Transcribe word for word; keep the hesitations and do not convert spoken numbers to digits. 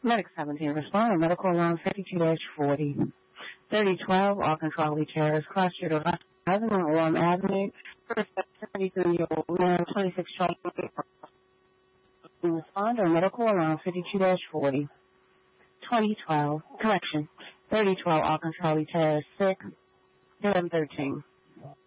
Medic seventeen, responding. Medical alarm fifty-two dash forty. thirty twelve, all control terrorist cross street of Avenue, Alarm Avenue. First, seventy-three-year-old male, twenty-six child. Responder, medical alarm fifty-two dash forty. twenty twelve, correction. thirty twelve, all control terrorist six. eleven thirteen.